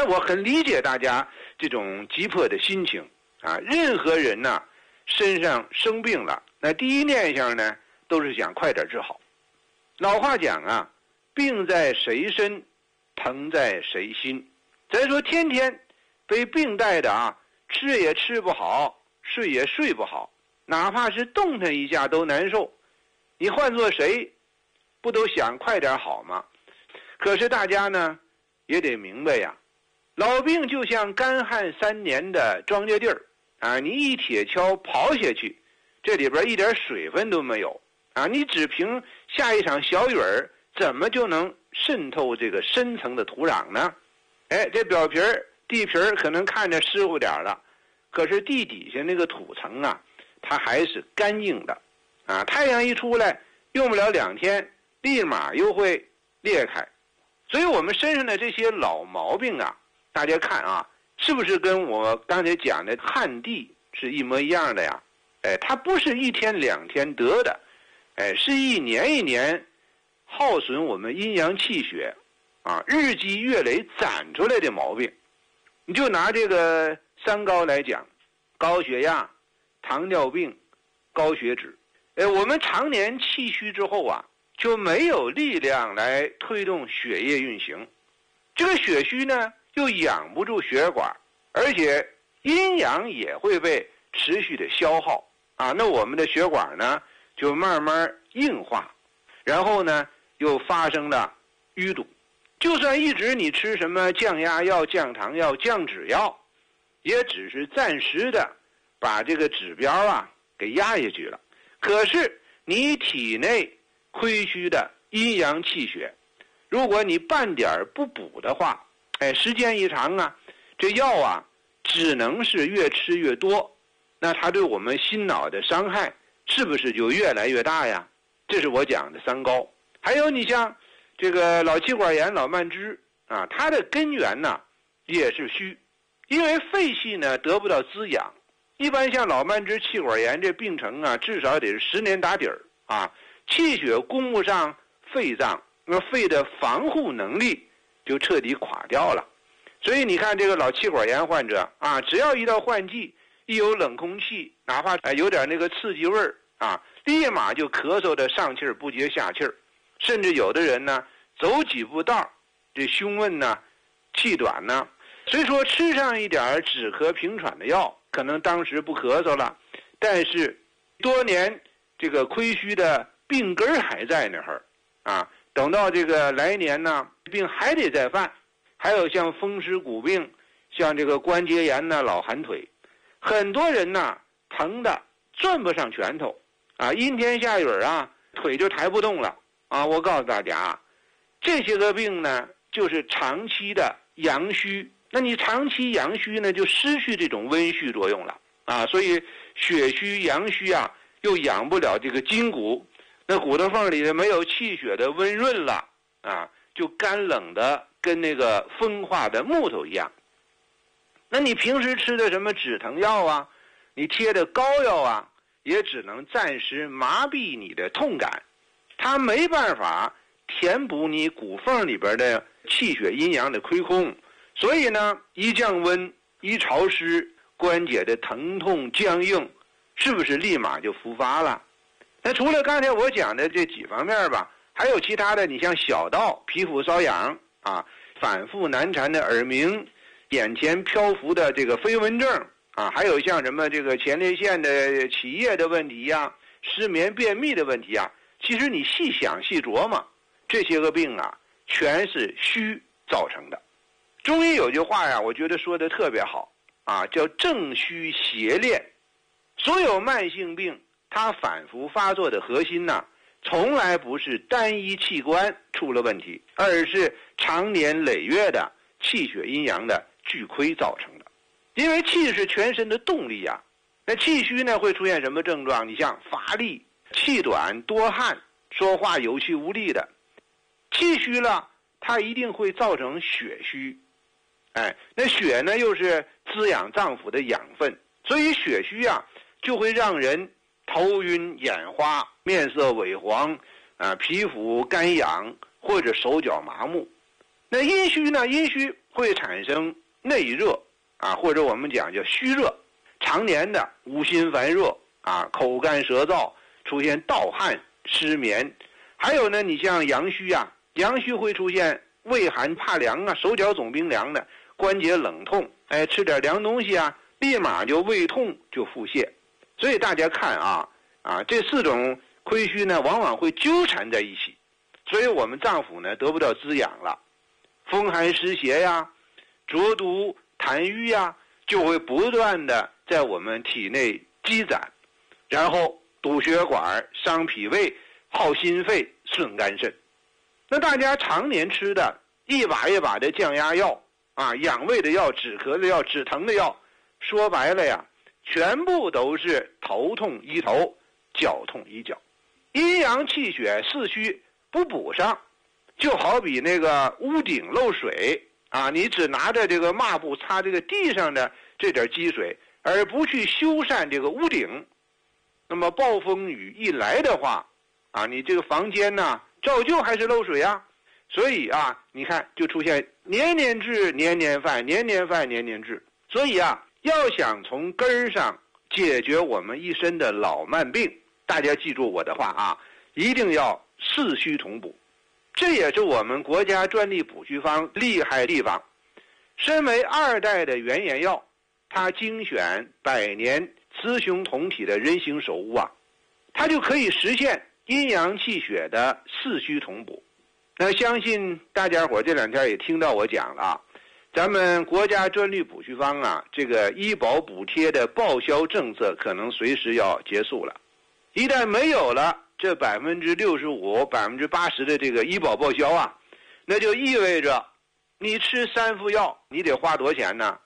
然我很理解大家这种急迫的心情啊，任何人呢身上生病了，那第一念想呢都是想快点治好。老话讲啊，病在谁身，疼在谁心。咱说天天被病带的啊，吃也吃不好，睡也睡不好，哪怕是动弹一下都难受。你换做谁，不都想快点好吗？可是大家呢也得明白呀，老病就像干旱3年的庄稼地儿啊，你一铁锹刨下去，这里边一点水分都没有啊，你只凭下一场小雨儿，怎么就能渗透这个深层的土壤呢？哎，这表皮儿、地皮儿可能看着湿乎点了，可是地底下那个土层啊，它还是干硬的啊。太阳一出来，用不了2天，立马又会裂开。所以我们身上的这些老毛病啊，大家看啊，是不是跟我刚才讲的旱地是一模一样的呀？哎，它不是1天2天得的，哎，是一年一年耗损我们阴阳气血啊，日积月累攒出来的毛病。你就拿这个3高来讲，高血压、糖尿病、高血脂。我们常年气虚之后啊，就没有力量来推动血液运行，这个血虚呢又养不住血管，而且阴阳也会被持续的消耗啊，那我们的血管呢就慢慢硬化，然后呢又发生了淤堵。就算一直你吃什么降压药、降糖药、降脂药，也只是暂时的把这个指标啊给压下去了。可是你体内亏虚的阴阳气血，如果你半点不补的话，哎，时间一长啊，这药啊只能是越吃越多，那它对我们心脑的伤害是不是就越来越大呀？这是我讲的3高。还有你像这个老气管炎、老慢支啊，它的根源呢也是虚，因为肺系呢得不到滋养。一般像老慢支、气管炎这病程啊，至少得是10年打底儿啊，气血供不上肺脏，那肺的防护能力就彻底垮掉了。所以你看这个老气管炎患者啊，只要一到换季，一有冷空气，哪怕有点那个刺激味儿啊，立马就咳嗽的上气儿不接下气儿，甚至有的人呢走几步道这胸闷呢、气短呢。所以说吃上一点止咳平喘的药，可能当时不咳嗽了，但是多年这个亏虚的病根还在那儿啊，等到这个来年呢，病还得再犯。还有像风湿骨病，像这个关节炎呢、老寒腿，很多人呢疼的攥不上拳头啊，阴天下雨啊，腿就抬不动了啊。我告诉大家，这些个病呢就是长期的阳虚，那你长期阳虚呢，就失去这种温煦作用了啊，所以血虚阳虚啊，又养不了这个筋骨，那骨头缝里的没有气血的温润了啊，就干冷的跟那个风化的木头一样。那你平时吃的什么止疼药啊，你贴的膏药啊，也只能暂时麻痹你的痛感，它没办法填补你骨缝里边的气血阴阳的亏空。所以呢，一降温一潮湿，关节的疼痛僵硬是不是立马就复发了？那除了刚才我讲的这几方面吧，还有其他的，你像小到皮肤瘙痒啊，反复难缠的耳鸣，眼前漂浮的这个飞蚊症啊，还有像什么这个前列腺的起液的问题啊，失眠便秘的问题啊，其实你细想细琢磨，这些个病啊全是虚造成的。中医有句话呀，我觉得说的特别好啊，叫正虚邪练。所有慢性病它反复发作的核心呢，从来不是单一器官出了问题，而是长年累月的气血阴阳的巨亏造成的。因为气是全身的动力啊，那气虚呢会出现什么症状？你像乏力、气短、多汗、说话有气无力的。气虚了，它一定会造成血虚。哎，那血呢又是滋养脏腑的养分，所以血虚啊就会让人头晕眼花、面色萎黄啊、皮肤干痒或者手脚麻木。那阴虚呢，阴虚会产生内热啊，或者我们讲叫虚热，常年的五心烦热啊，口干舌燥，出现盗汗、失眠。还有呢，你像阳虚啊，阳虚会出现畏寒怕凉啊，手脚总冰凉的，关节冷痛，哎，吃点凉东西啊，立马就胃痛就腹泻。所以大家看啊，这4种亏虚呢，往往会纠缠在一起，所以我们脏腑呢得不到滋养了，风寒湿邪呀、浊毒痰瘀呀，就会不断的在我们体内积攒，然后堵血管、伤脾胃、耗心肺、损肝肾。那大家常年吃的一把一把的降压药啊，养胃的药、止咳的药、止疼的药，说白了呀，全部都是头痛医头，脚痛医脚。阴阳气血四虚不补上，就好比那个屋顶漏水啊，你只拿着这个抹布擦这个地上的这点积水，而不去修缮这个屋顶，那么暴风雨一来的话啊，你这个房间呢照旧还是漏水啊。所以啊，你看就出现年年治年年犯，年年犯年年治。所以啊，要想从根儿上解决我们一身的老慢病，大家记住我的话啊，一定要四虚同补。这也是我们国家专利补虚方厉害地方。身为2代的原研药，它精选100年雌雄同体的人形首乌啊，它就可以实现阴阳气血的四虚同补。那相信大家伙这2天也听到我讲了啊，咱们国家专利补虚方啊，这个医保补贴的报销政策可能随时要结束了。一旦没有了这65%、80%的这个医保报销啊，那就意味着你吃3副药，你得花多少钱呢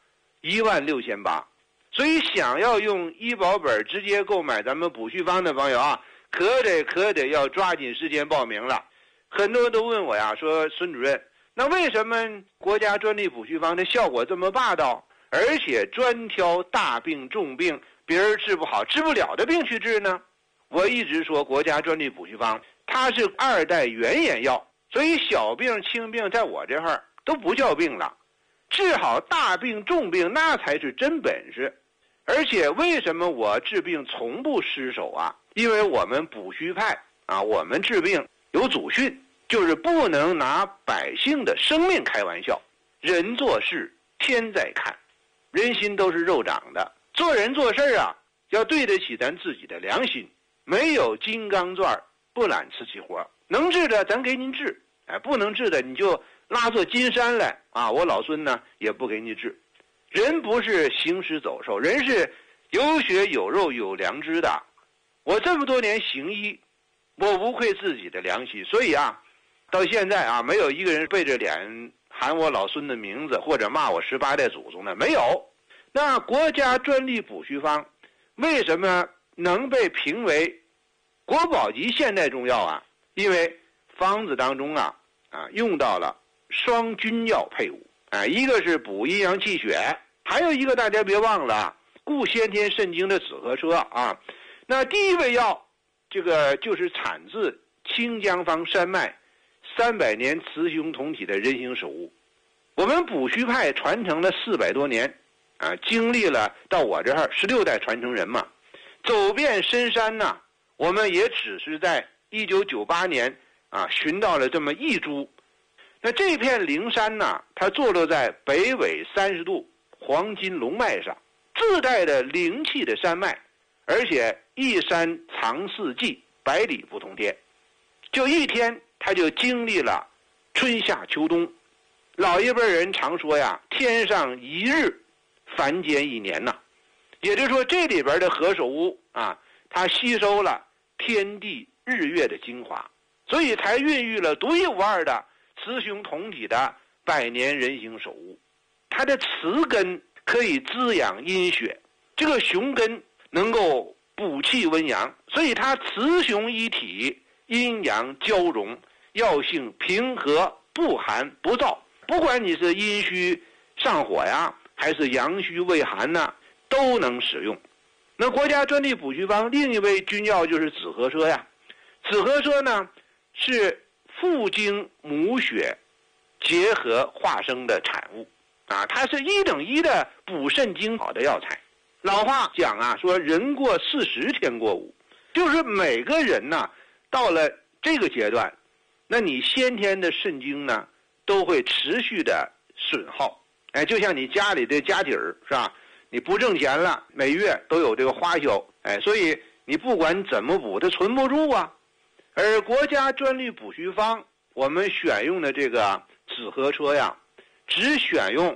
？16800。所以想要用医保本直接购买咱们补虚方的朋友啊，可得要抓紧时间报名了。很多人都问我呀，说孙主任，那为什么国家专利补虚方的效果这么霸道，而且专挑大病重病别人治不好治不了的病去治呢？我一直说国家专利补虚方它是2代原研药，所以小病轻病在我这儿都不叫病了，治好大病重病那才是真本事。而且为什么我治病从不失手啊？因为我们补虚派啊，我们治病有祖训，就是不能拿百姓的生命开玩笑。人做事天在看，人心都是肉长的，做人做事啊，要对得起咱自己的良心。没有金刚钻不揽瓷器活，能治的咱给您治，哎，不能治的你就拉座金山来啊！我老孙呢也不给你治。人不是行尸走兽，人是有血有肉有良知的。我这么多年行医，我无愧自己的良心，所以啊，到现在啊，没有一个人背着脸喊我老孙的名字或者骂我18代祖宗的，没有。那国家专利补虚方为什么能被评为国宝级现代中药啊？因为方子当中啊用到了双君药配伍啊，一个是补阴阳气血，还有一个大家别忘了固先天肾经的紫河车啊。那第一味药这个就是产自清江坊山脉300年雌雄同体的人形首乌。我们补虚派传承了400多年啊，经历了到我这儿16代传承人嘛，走遍深山呐，我们也只是在1998年啊寻到了这么一株。那这片灵山呢，它坐落在北纬30度黄金龙脉上，自带的灵气的山脉，而且一山藏4季，100里不同天。就一天它就经历了春夏秋冬。老一辈人常说呀，天上一日，凡间1年呐。也就是说，这里边的何首乌啊，它吸收了天地日月的精华，所以才孕育了独一无二的雌雄同体的100年人形首乌。它的雌根可以滋养阴血，这个雄根能够补气温阳，所以它雌雄一体，阴阳交融，药性平和，不寒不燥。不管你是阴虚上火呀，还是阳虚畏寒呢，都能使用。那国家专利补虚方另一味君药就是紫河车呀。紫河车呢是父精母血结合化生的产物， 啊，它是1等1的补肾精好的药材。老话讲啊，说人过40天过5，就是每个人呢到了这个阶段，那你先天的肾精呢都会持续的损耗。哎，就像你家里的家底儿是吧？你不挣钱了，每月都有这个花销，哎，所以你不管怎么补，它存不住啊。而国家专利补虚方，我们选用的这个紫河车呀，只选用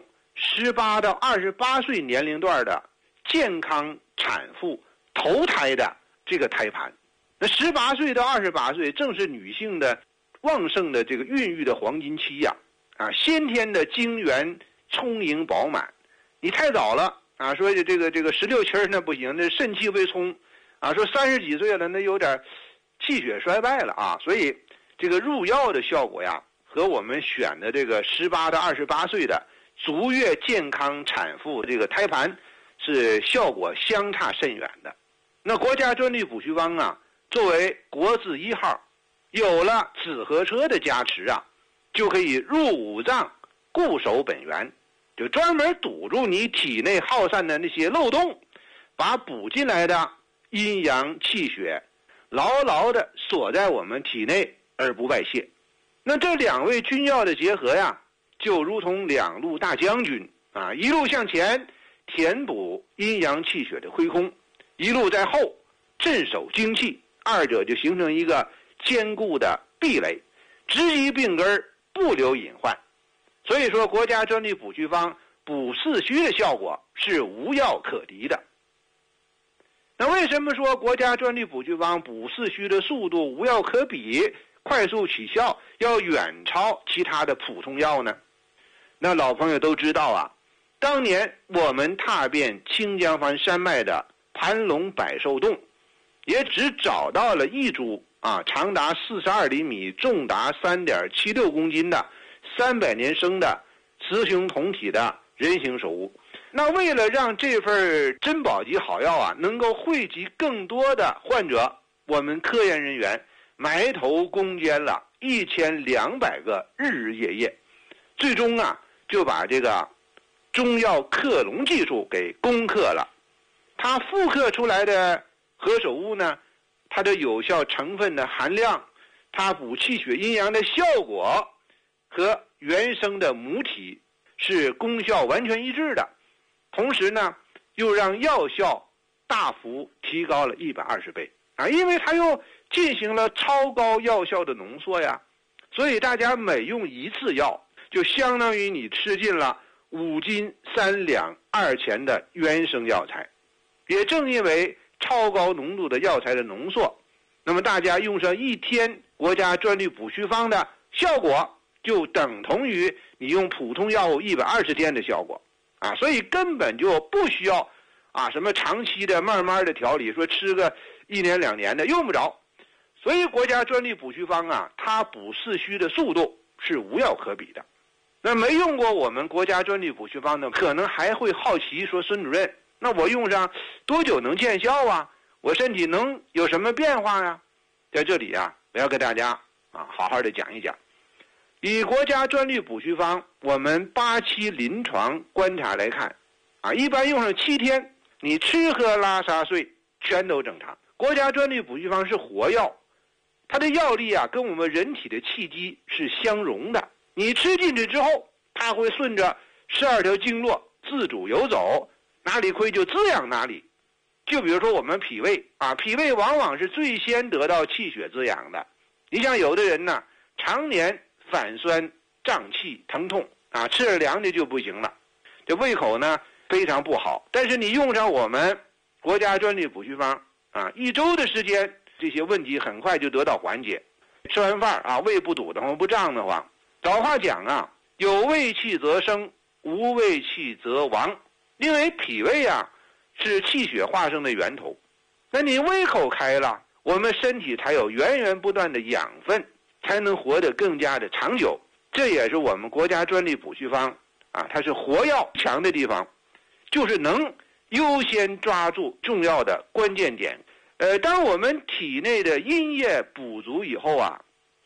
18到28岁年龄段的健康产妇头胎的这个胎盘。那18岁到28岁正是女性的旺盛的这个孕育的黄金期呀，先天的精元充盈饱满。你太早了啊，说这个16期那不行，那肾气未充啊，说30几岁了那有点气血衰败了啊，所以这个入药的效果呀，和我们选的这个18到28岁的足月健康产妇这个胎盘是效果相差甚远的。那国家专利补虚方啊，作为国字1号，有了紫河车的加持啊，就可以入五脏固守本源，就专门堵住你体内耗散的那些漏洞，把补进来的阴阳气血牢牢地锁在我们体内而不外泄。那这2味君药的结合呀，就如同2路大将军啊，一路向前填补阴阳气血的亏空，一路在后镇守精气，二者就形成一个坚固的壁垒，直击病根，不留隐患。所以说国家专利补虚方补四虚的效果是无药可敌的。那为什么说国家专利补虚方补四虚的速度无药可比，快速起效，要远超其他的普通药呢？那老朋友都知道啊，当年我们踏遍清江湾山脉的盘龙百寿洞，也只找到了一株长达42厘米、重达3.76公斤的300年生的雌雄同体的人形手物。那为了让这份珍宝级好药啊能够惠及更多的患者，我们科研人员埋头攻坚了1200个日日夜夜，最终就把这个中药克隆技术给攻克了。它复刻出来的何首乌呢，它的有效成分的含量，它补气血阴阳的效果和原生的母体是功效完全一致的，同时呢又让药效大幅提高了120倍因为它又进行了超高药效的浓缩呀，所以大家每用一次药就相当于你吃进了5斤3两2钱的原生药材。也正因为超高浓度的药材的浓缩，那么大家用上1天国家专利补虚方的效果就等同于你用普通药物120天的效果所以根本就不需要什么长期的慢慢的调理，说吃个1年2年的用不着。所以国家专利补虚方它补四虚的速度是无药可比的。那没用过我们国家专利补虚方的可能还会好奇说，孙主任，那我用上多久能见效啊？我身体能有什么变化呀？在这里我要给大家好好的讲一讲。以国家专利补虚方我们8期临床观察来看一般用上7天，你吃喝拉撒睡全都正常。国家专利补虚方是活药，它的药力跟我们人体的气机是相容的，你吃进去之后，它会顺着12条经络自主游走，哪里亏就滋养哪里。就比如说我们脾胃脾胃往往是最先得到气血滋养的。你像有的人常年反酸胀气疼痛吃了凉的就不行了，这胃口非常不好。但是你用上我们国家专利补虚方1周的时间，这些问题很快就得到缓解。吃完饭胃不堵得慌不胀得慌。老话讲有胃气则生，无胃气则亡。因为脾胃是气血化生的源头，那你胃口开了，我们身体才有源源不断的养分，才能活得更加的长久。这也是我们国家专利补虚方它是活药强的地方，就是能优先抓住重要的关键点。当我们体内的阴液补足以后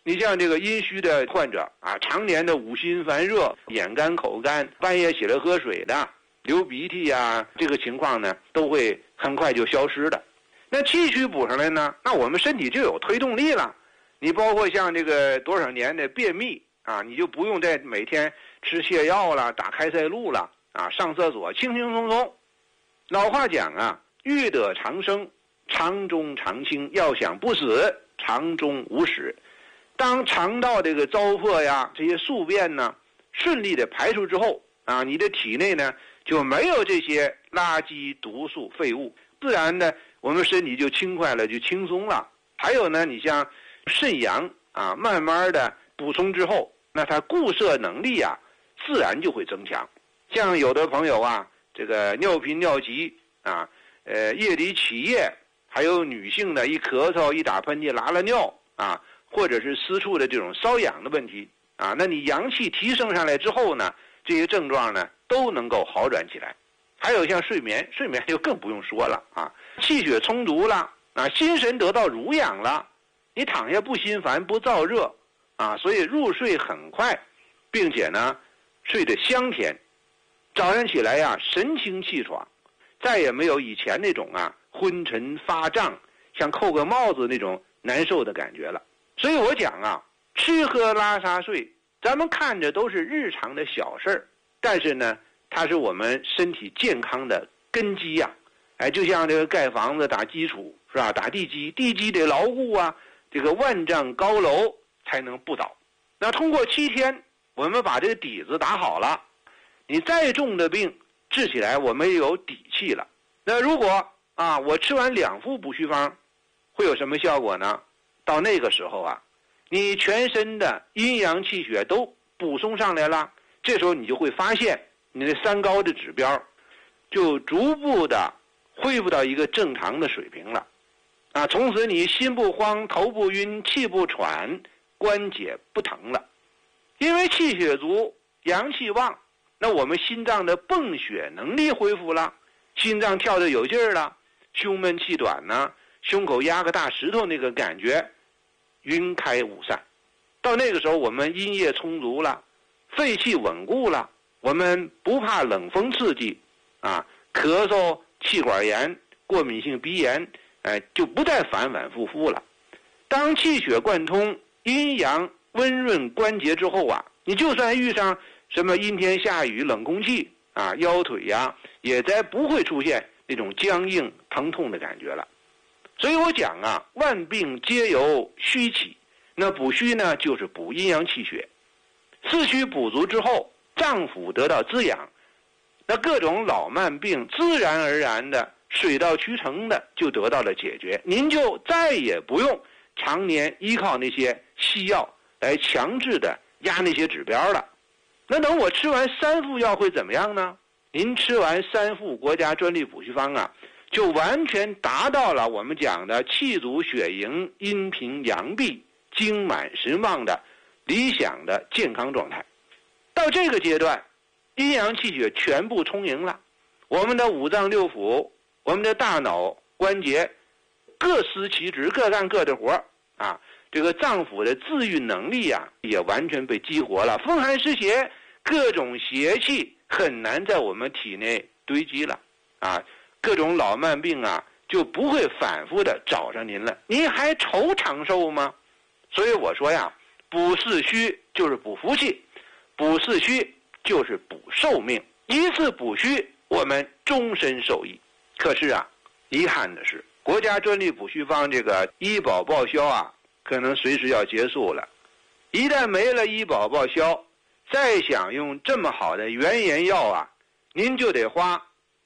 你像这个阴虚的患者啊，常年的五心烦热、眼干口干，半夜起来喝水的、流鼻涕啊，这个情况呢，都会很快就消失的。那气虚补上来呢，那我们身体就有推动力了。你包括像这个多少年的便秘啊，你就不用再每天吃泻药了、打开塞露了啊，上厕所轻轻松松。老话讲啊，欲得长生，肠中常清；要想不死，肠中无屎。当肠道这个糟粕呀，这些宿便呢顺利的排出之后啊，你的体内呢就没有这些垃圾、毒素、废物，自然的我们身体就轻快了，就轻松了。还有呢，你像肾阳啊，慢慢的补充之后，那它固摄能力啊，自然就会增强。像有的朋友啊，这个尿频尿急啊，夜里起夜，还有女性的一咳嗽、一打喷嚏、拉了尿啊，或者是私处的这种瘙痒的问题啊，那你阳气提升上来之后呢，这些症状呢都能够好转起来。还有像睡眠就更不用说了啊，气血充足了啊，心神得到濡养了，你躺下不心烦不燥热啊，所以入睡很快，并且呢睡得香甜，早上起来呀神清气爽，再也没有以前那种啊昏沉发胀，像扣个帽子那种难受的感觉了。所以我讲啊，吃喝拉撒睡，咱们看着都是日常的小事儿，但是呢，它是我们身体健康的根基呀。哎，就像这个盖房子打基础是吧？打地基，地基得牢固啊，这个万丈高楼才能不倒。那通过7天，我们把这个底子打好了，你再重的病治起来，我们也有底气了。那如果啊，我吃完2副补虚方，会有什么效果呢？到那个时候啊，你全身的阴阳气血都补充上来了，这时候你就会发现你的3高的指标就逐步的恢复到一个正常的水平了啊，从此你心不慌、头不晕、气不喘、关节不疼了。因为气血足、阳气旺，那我们心脏的泵血能力恢复了，心脏跳得有劲儿了，胸闷气短呢，胸口压个大石头那个感觉云开雾散。到那个时候我们阴液充足了，肺气稳固了，我们不怕冷风刺激啊，咳嗽、气管炎、过敏性鼻炎就不再反反复复了。当气血贯通、阴阳温润关节之后啊，你就算遇上什么阴天下雨、冷空气啊，腰腿呀也再不会出现那种僵硬疼痛的感觉了。所以我讲啊，万病皆由虚起，那补虚呢就是补阴阳气血，四虚补足之后，脏腑得到滋养，那各种老慢病自然而然的水到渠成的就得到了解决，您就再也不用常年依靠那些西药来强制的压那些指标了。那等我吃完3副药会怎么样呢？您吃完3副国家专利补虚方啊，就完全达到了我们讲的气足血盈、阴平阳闭、精满神旺的理想的健康状态。到这个阶段，阴阳气血全部充盈了，我们的5脏6腑、我们的大脑关节各司其职，各干各的活啊，这个脏腑的自愈能力啊也完全被激活了，风寒湿邪各种邪气很难在我们体内堆积了啊，各种老慢病啊就不会反复的找上您了，您还愁长寿吗？所以我说呀，补四虚就是补福气，补四虚就是补寿命，一次补虚我们终身受益。可是啊，遗憾的是国家专利补虚方这个医保报销啊，可能随时要结束了。一旦没了医保报销，再想用这么好的原研药啊，您就得花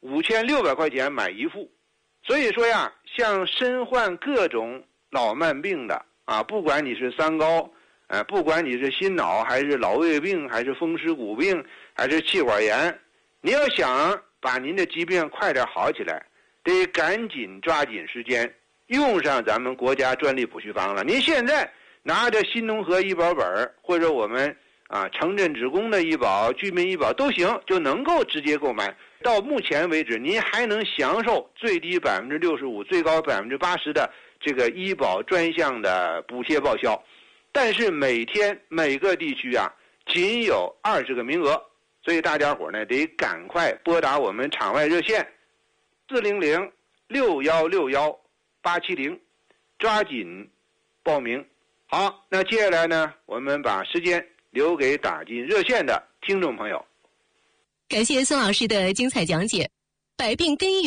5600块钱买1副。所以说呀，像身患各种老慢病的啊，不管你是3高，不管你是心脑还是老胃病，还是风湿骨病，还是气管炎，你要想把您的疾病快点好起来，得赶紧抓紧时间用上咱们国家专利补虚方了。您现在拿着新农合医保本或者我们城镇职工的医保、居民医保都行，就能够直接购买。到目前为止，您还能享受最低65%、最高80%的这个医保专项的补贴报销。 但是每天每个地区啊仅有20个名额，所以大家伙呢得赶快拨打我们场外热线400-6161-870，抓紧报名。好，那接下来呢，我们把时间留给打进热线的听众朋友。 感谢宋老师的精彩讲解。百病根源